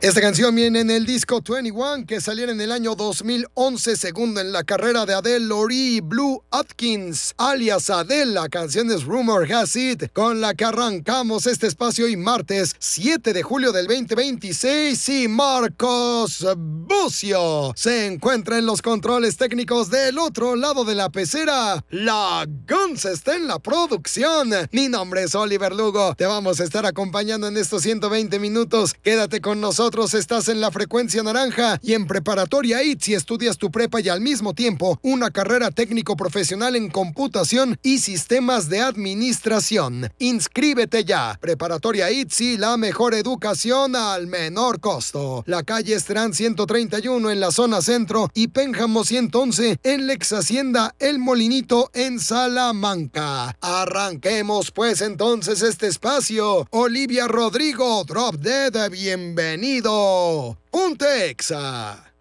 Esta canción viene en el disco 21, que salió en el año 2011, segundo en la carrera de Adele Laurie Blue Atkins, alias Adele. La canción es Rumor Has It, con la que arrancamos este espacio hoy martes 7 de julio del 2026. Y Marcos Bucio se encuentra en los controles técnicos del otro lado de la pecera. La Guns está en la producción. Mi nombre es Oliver Lugo. Te vamos a estar acompañando en estos 120 minutos. Quédate con nosotros. Estás en la frecuencia naranja y en Preparatoria ITSI estudias tu prepa y al mismo tiempo una carrera técnico profesional en computación y sistemas de administración. Inscríbete ya. Preparatoria ITSI, la mejor educación al menor costo. La calle Estrán 131 en la zona centro y Pénjamo 111 en la ex hacienda El Molinito en Salamanca. Arranquemos pues entonces este espacio. Olivia Rodrigo, Drop Dead, bienvenido. Ponte Exa.